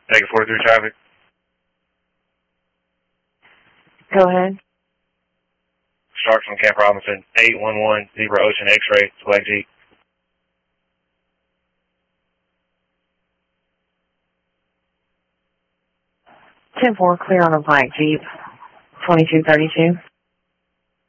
Take 43 traffic. Go ahead. Starks from Camp Robinson, 811, Zebra Ocean X-ray, Black Jeep. 10-4, clear on a black Jeep, 2232.